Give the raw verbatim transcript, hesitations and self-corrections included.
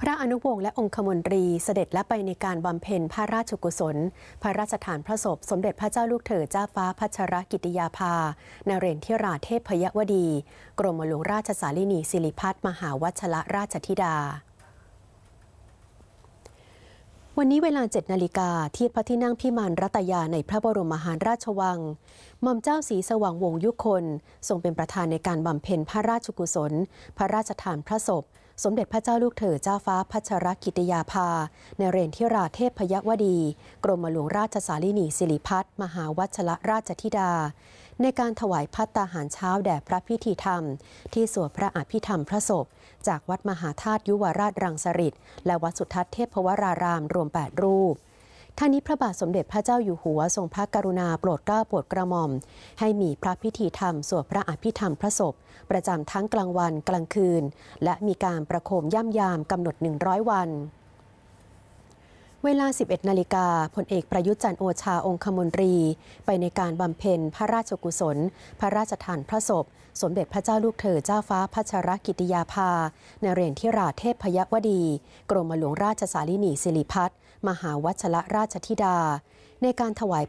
ระอนุวงศ์และองคมนตรีเสด็จและไปในการบำเพ็ญพระราชกุศลพระราชทานพระศพสมเด็จพระเจ้าลูกเธอเจ้าฟ้าพัชรกิติยาภานเรศธิราเทพยวดี กรมหลวงราชสารินีสิริพัฒน์มหาวชรราชธิดาวันนี้เวลา เจ็ด นาฬิกาที่พระที่นั่งพิมานรัตยาในพระบรมมหาราชวังหม่อมเจ้าศรีสว่างวงศ์ยุคนทรงเป็นประธานในการบำเพ็ญพระราชกุศลพระราชทานพระศพสมเด็จพระเจ้าลูกเธอเจ้าฟ้าพัชรกิติยาภานเรศธิราเทพยวดี กรมหลวงราชสารินีสิริพัฒน์มหาวชรราชธิดาในการถวายภัตตาหารเช้าแด่พระพิธีธรรมที่สวดพระอภิธรรมพระศพจากวัดมหาธาตุยุวราชรังสฤษฎ์และวัดสุทัศน์เทพวรารามรวมแปดรูปท่านี้พระบาทสมเด็จพระเจ้าอยู่หัวทรงพระกรุณาโปรดเกล้าโปรดกระหม่อมให้มีพระพิธีธรรมสวดพระอภิธรรมพระศพประจำทั้งกลางวันกลางคืนและมีการประโคมย่ำยามกำหนดหนึ่งร้อยวันเวลา สิบเอ็ด นาฬิกาพลเอกประยุทธ์จันทร์โอชาองคมนตรีไปในการบำเพ็ญพระราชกุศลพระราชทานพระศพสมเด็จพระเจ้าลูกเธอเจ้าฟ้าพัชรกิติยาภานเรศธิราเทพยวดี กรมหลวงราชสารินีสิริพัฒน์มหาวชรราชธิดาในการถวาย